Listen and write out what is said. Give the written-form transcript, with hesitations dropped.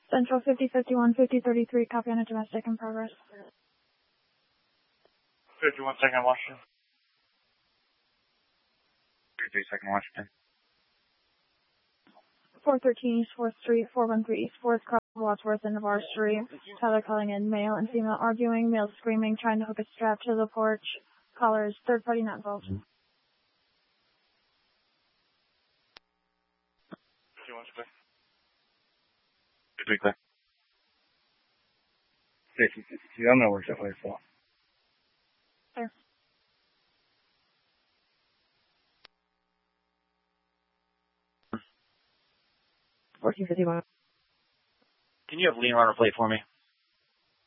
Central 5051, 5033, copy on a domestic in progress. 51 second Washington. 53 second Washington. 413 East 4th Street, 413 East 4th, Cross Wadsworth and Navarre Street. Tyler calling in, male and female arguing, male screaming, trying to hook a strap to the porch. Callers, third party not involved. 51 clear. 53 clear. 52, I'm gonna work that way for. Clear. Working 51. Can you have Leon on a plate for me?